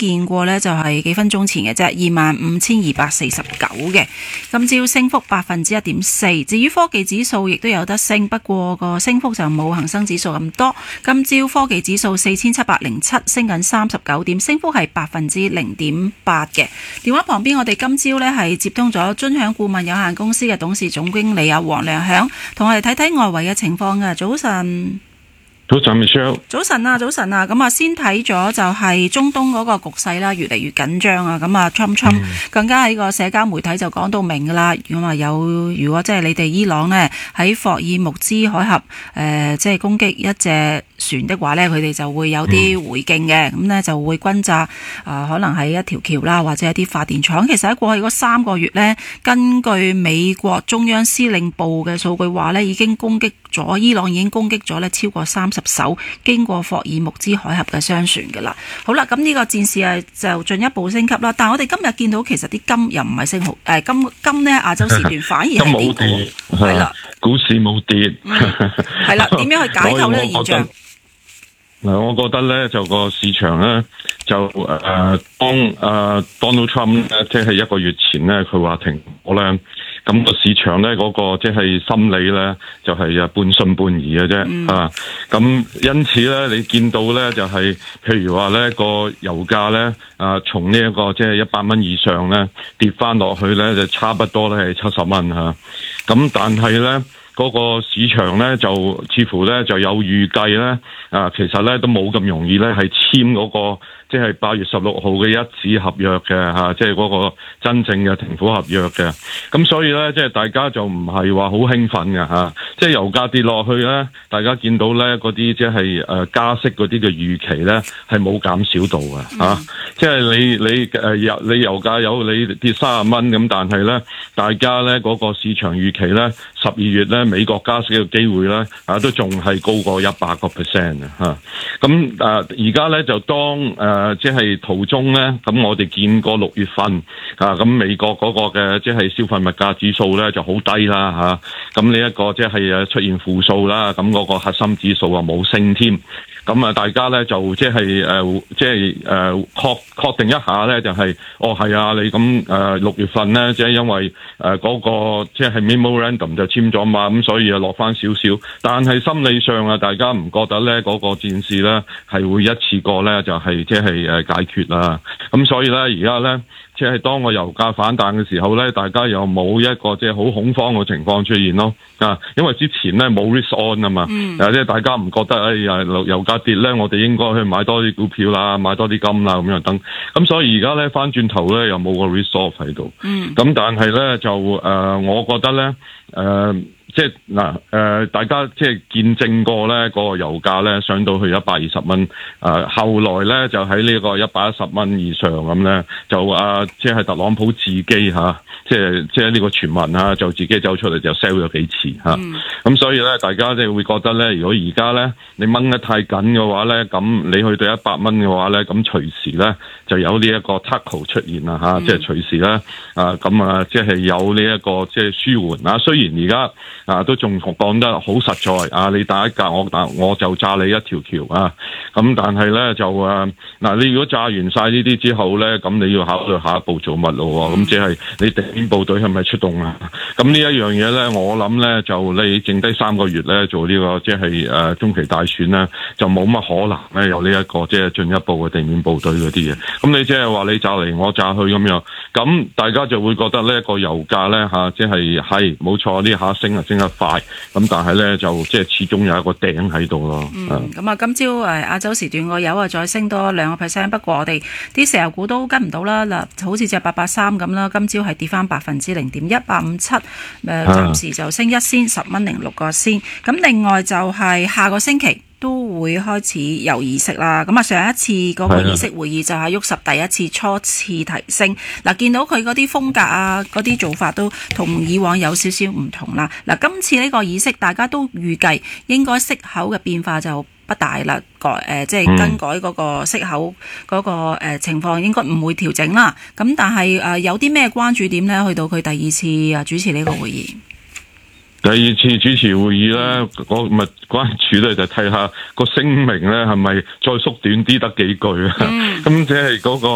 見過呢，就係幾分鐘前嘅啫，25,249嘅。今朝升幅1.4%。至於科技指數亦都有得升，不過個升幅就冇恒生指數咁多。今朝科技指數4707，升緊39點，升幅係0.8%嘅。電話旁邊我哋今朝呢係接通咗臻享顧問有限公司嘅董事總經理黃良響，同我哋睇睇外圍嘅情況嘅。早晨。 早晨 Michelle。 早晨啊，咁啊，先睇咗就係中東嗰個局勢啦，越嚟越緊張啊。咁啊 Trump 更加喺個社交媒體就講到明噶啦。如果即係你哋伊朗呢喺霍爾木茲海峽即係攻擊一隻船的話呢，佢哋就會有啲回敬嘅。咁呢就會轟炸可能係一條橋啦，或者一啲發電廠。其實喺過去嗰3個月呢，根據美國中央司令部嘅數據話呢，伊朗已經攻擊咗呢超過30艘經過霍爾木茲海峽嘅商船㗎啦。好啦，咁呢個戰事就進一步升級啦。但係我哋今日見到其實啲金又唔係升好，金呢亞洲時段反而係跌，係啦， 股市冇跌， 係啦，點樣去解構呢個現象？ 我覺得咧就個市場咧就當Donald Trump 即係1個月前咧佢話停火咧，咁個市場咧嗰個即係心理咧就係半信半疑嘅啫。咁因此咧你見到咧就係譬如話咧個油價咧從呢一個即係100蚊以上咧跌翻落去咧就差不多咧係70蚊嚇。咁但係咧嗰個市場咧就似乎咧就有預計咧其實咧都冇咁容易咧係簽嗰個即係8月16號嘅一紙合約嘅即係嗰個真正嘅停火合約嘅。咁所以咧即係大家就唔係話好興奮嘅即係油價跌落去咧，大家見到咧嗰啲即係加息嗰啲嘅預期咧係冇減少到嘅即係你油價有你跌30蚊咁，但係咧大家咧嗰個市場預期咧12月咧美國加息嘅機會咧都仲係高過100% 嘅咁而家咧就當即係途中咧，咁我哋見過6月份咁美國嗰個嘅即係消費物價指數咧就好低啦咁呢一個即係出現負數啦，咁嗰個核心指數冇升添。咁大家咧就即係確定一下咧，就係係啊，你咁6月份咧，即係因為嗰個即係 memorandum 就簽咗嘛，咁所以落翻少少。但係心理上大家唔覺得咧嗰個戰事咧係會一次過咧就係即係解決啦。咁所以咧而家咧即係當個油價反彈嘅時候咧，大家又冇一個即係好恐慌嘅情況出現咯。因為之前咧冇 risk on 啊嘛，即係大家唔覺得油價跌咧，我哋應該去買多啲股票啦，買多啲金啦咁樣等。咁所以而家咧翻轉頭咧又冇個 risk off 喺度。咁但係咧就我覺得咧即係大家即係見證過咧嗰個油價咧上到去120蚊，後來咧就喺呢個110蚊以上咁咧，就即係特朗普自己即係呢個傳聞就自己走出嚟就 sell 咗幾次咁所以咧大家即係會覺得咧，如果而家咧你掹得太緊嘅話咧，咁你去到100蚊嘅話咧，咁隨時咧就有呢一個 tackle 出現啦即係隨時咧咁即係有呢一個即係舒緩雖然而家都仲講得好實在你打一格我就炸你一條橋咁但係咧就你如果炸完晒呢啲之後咧，咁你要考慮下一步做乜咯咁即係你地面部隊係咪出動咁呢一樣嘢咧，我諗咧就你剩低3個月咧做呢個即係中期大選咧，就冇乜可能咧有呢一個即係進一步嘅地面部隊嗰啲嘢。咁你即係話你炸嚟我炸去咁樣，咁大家就會覺得呢個油價咧即係冇錯呢下升得快，咁但係咧就即係始終有一個頂喺度咯。 咁今朝亞洲時段個油再升多2%，不過我哋啲石油股都跟唔到啦。嗱，好似隻883咁啦，今朝係跌翻0.057%，暫時就升1仙，10蚊06個仙。咁另外就係下個星期都會開始有議息啦。咁上一次嗰個議息會議就係沃什第一次初次提升。嗱，見到佢嗰啲風格嗰啲做法都同以往有少少唔同啦。嗱，今次呢個議息大家都預計應該息口嘅變化就不大啦，即係更改嗰個息口嗰個情況應該唔會調整啦。咁但係有啲咩關注點呢？去到佢第2次主持呢個會議。 第2次主持會議咧，我咪關注咧就睇下個聲明咧係咪再縮短啲得幾句咁即係嗰個。